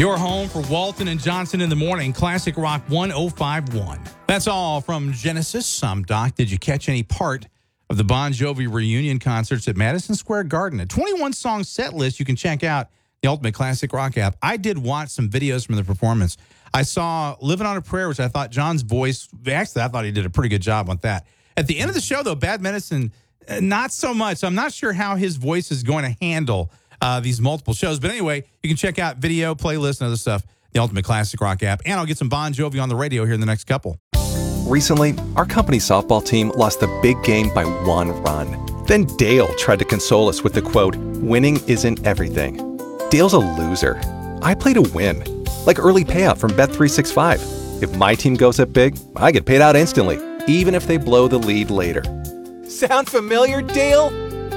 Your home for Walton and Johnson in the morning, Classic Rock 105.1. That's all from Genesis. I'm Doc. Did you catch any part of the Bon Jovi reunion concerts at Madison Square Garden? A 21-song set list you can check out the Ultimate Classic Rock app. I did watch some videos from the performance. I saw Living on a Prayer, which I thought John's voice, actually, I thought he did a pretty good job with that. At the end of the show, though, Bad Medicine, not so much. I'm not sure how his voice is going to handle these multiple shows. But anyway, you can check out video, playlist, and other stuff, the Ultimate Classic Rock app. And I'll get some Bon Jovi on the radio here in the next couple. Recently, our company softball team lost the big game by 1 run. Then Dale tried to console us with the quote, "Winning isn't everything." Dale's a loser. I play to win. Like early payout from Bet365. If my team goes up big, I get paid out instantly, even if they blow the lead later. Sound familiar, Dale?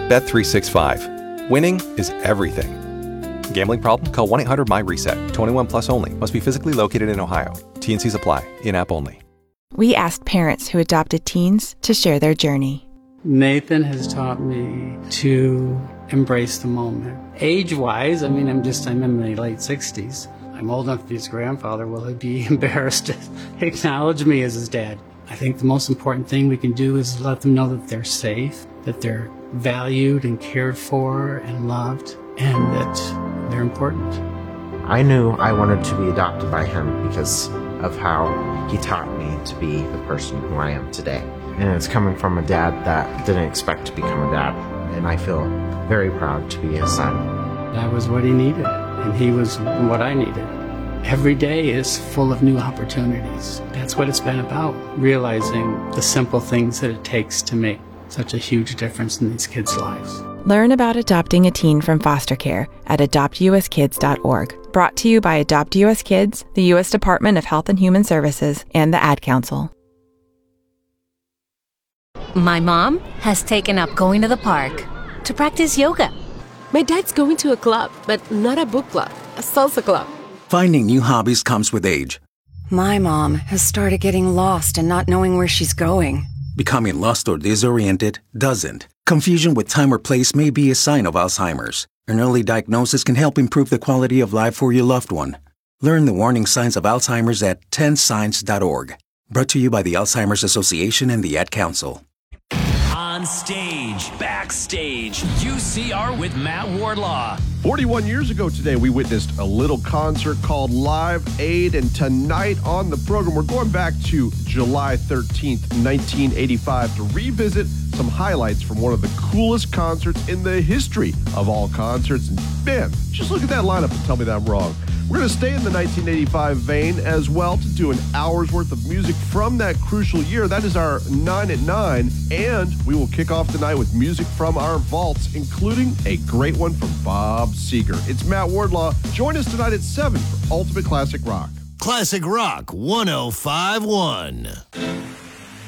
Bet365. Winning is everything. Gambling problem? Call 1-800-MY-RESET. 21 plus only. Must be physically located in Ohio. T&Cs apply. In-app only. We asked parents who adopted teens to share their journey. Nathan has taught me to embrace the moment. Age-wise, I'm in my late 60s. I'm old enough to be his grandfather. Will he be embarrassed to acknowledge me as his dad? I think the most important thing we can do is let them know that they're safe, that they're valued and cared for and loved, and that they're important. I knew I wanted to be adopted by him because of how he taught me to be the person who I am today. And it's coming from a dad that didn't expect to become a dad, and I feel very proud to be his son. That was what he needed, and he was what I needed. Every day is full of new opportunities. That's what it's been about, realizing the simple things that it takes to make such a huge difference in these kids' lives. Learn about adopting a teen from foster care at adoptuskids.org. Brought to you by Adopt US Kids, the U.S. Department of Health and Human Services, and the Ad Council. My mom has taken up going to the park to practice yoga. My dad's going to a club, but not a book club, a salsa club. Finding new hobbies comes with age. My mom has started getting lost and not knowing where she's going. Becoming lost or disoriented doesn't. Confusion with time or place may be a sign of Alzheimer's. An early diagnosis can help improve the quality of life for your loved one. Learn the warning signs of Alzheimer's at 10signs.org. Brought to you by the Alzheimer's Association and the Ad Council. On stage, backstage, UCR with Matt Wardlaw. 41 years ago today, we witnessed a little concert called Live Aid, and tonight on the program, we're going back to July 13th, 1985 to revisit some highlights from one of the coolest concerts in the history of all concerts. And man, just look at that lineup and tell me that I'm wrong. We're going to stay in the 1985 vein as well to do an hour's worth of music from that crucial year. That is our 9 at 9. And we will kick off tonight with music from our vaults, including a great one from Bob Seger. It's Matt Wardlaw. Join us tonight at 7 for Ultimate Classic Rock. Classic Rock 105.1.